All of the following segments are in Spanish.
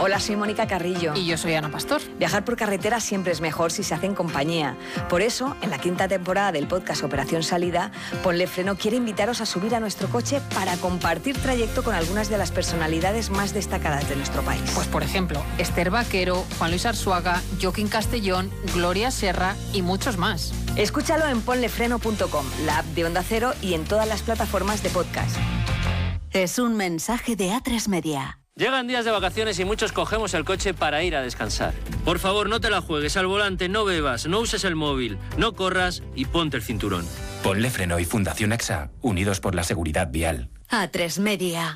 Hola, soy Mónica Carrillo. Y yo soy Ana Pastor. Viajar por carretera siempre es mejor si se hace en compañía. Por eso, en la 5ª temporada del podcast Operación Salida, Ponle Freno quiere invitaros a subir a nuestro coche para compartir trayecto con algunas de las personalidades más destacadas de nuestro país. Pues por ejemplo, Esther Vaquero, Juan Luis Arzuaga, Joaquín Castellón, Gloria Serra y muchos más. Escúchalo en ponlefreno.com, la app de Onda Cero y en todas las plataformas de podcast. Es un mensaje de A3 Media. Llegan días de vacaciones y muchos cogemos el coche para ir a descansar. Por favor, no te la juegues al volante, no bebas, no uses el móvil, no corras y ponte el cinturón. Ponle Freno y Fundación AXA, unidos por la seguridad vial. A3 Media.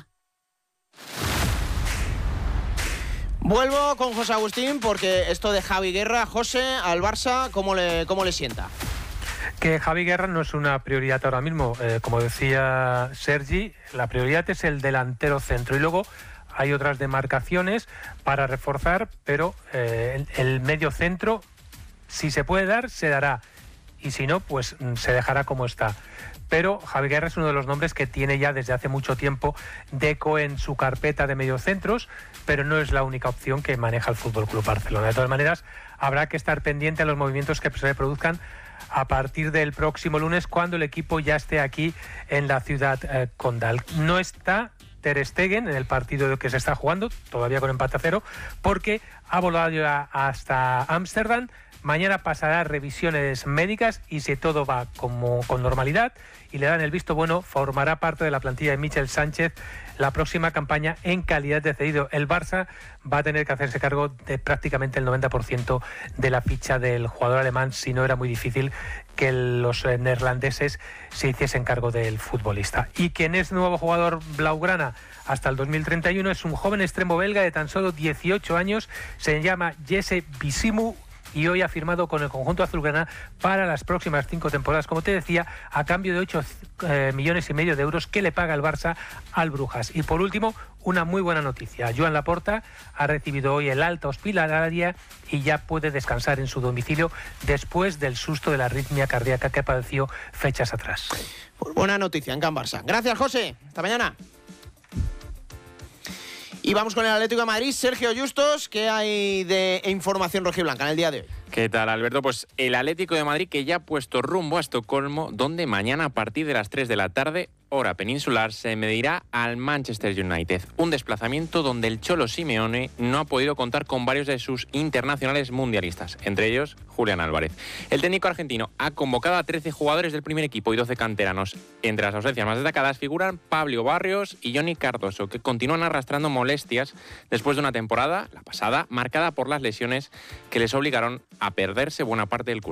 Vuelvo con José Agustín porque esto de Javi Guerra, José, al Barça, ¿cómo le sienta? Que Javi Guerra no es una prioridad ahora mismo. Como decía Sergi, la prioridad es el delantero centro y luego hay otras demarcaciones para reforzar, pero el medio centro, si se puede dar, se dará. Y si no, pues se dejará como está. Pero Javi Guerra es uno de los nombres que tiene ya desde hace mucho tiempo Deco en su carpeta de mediocentros, pero no es la única opción que maneja el Fútbol Club Barcelona. De todas maneras, habrá que estar pendiente a los movimientos que se produzcan a partir del próximo lunes, cuando el equipo ya esté aquí en la ciudad condal. No está Ter Stegen en el partido que se está jugando, todavía con empate a 0, porque ha volado ya hasta Ámsterdam. Mañana pasará revisiones médicas y si todo va con normalidad y le dan el visto bueno, formará parte de la plantilla de Michel Sánchez la próxima campaña en calidad de cedido. El Barça va a tener que hacerse cargo de prácticamente el 90% de la ficha del jugador alemán, si no era muy difícil que los neerlandeses se hiciesen cargo del futbolista. Y quien es nuevo jugador blaugrana hasta el 2031 es un joven extremo belga de tan solo 18 años, se llama Jesse Bisimu, y hoy ha firmado con el conjunto azulgrana para las próximas 5 temporadas, como te decía, a cambio de 8,5 millones de euros que le paga el Barça al Brujas. Y por último, una muy buena noticia. Joan Laporta ha recibido hoy el alta hospitalaria y ya puede descansar en su domicilio después del susto de la arritmia cardíaca que padeció fechas atrás. Pues buena noticia en Can Barça. Gracias, José. Hasta mañana. Y vamos con el Atlético de Madrid. Sergio Justos, ¿qué hay de información rojiblanca en el día de hoy? ¿Qué tal, Alberto? Pues el Atlético de Madrid, que ya ha puesto rumbo a Estocolmo, donde mañana a partir de las 3 de la tarde, hora peninsular, se medirá al Manchester United. Un desplazamiento donde el Cholo Simeone no ha podido contar con varios de sus internacionales mundialistas, entre ellos Julián Álvarez. El técnico argentino ha convocado a 13 jugadores del primer equipo y 12 canteranos. Entre las ausencias más destacadas figuran Pablo Barrios y Johnny Cardoso, que continúan arrastrando molestias después de una temporada, la pasada, marcada por las lesiones que les obligaron a perderse buena parte del curso.